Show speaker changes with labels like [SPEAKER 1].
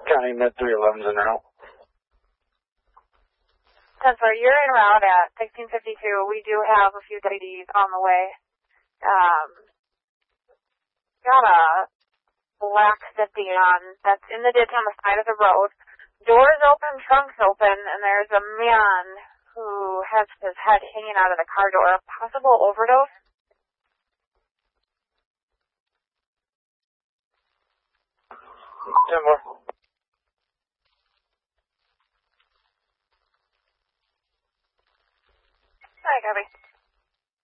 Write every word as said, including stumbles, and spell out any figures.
[SPEAKER 1] County Mid three eleven's en route.
[SPEAKER 2] ten four, you're en route at sixteen fifty-two. We do have a few deputies on the way. Um, got a black sedan that's in the ditch on the side of the road. Doors open, trunks open, and there's a man who has his head hanging out of the car door. A possible overdose?
[SPEAKER 1] ten more.
[SPEAKER 2] Hi, Gabby.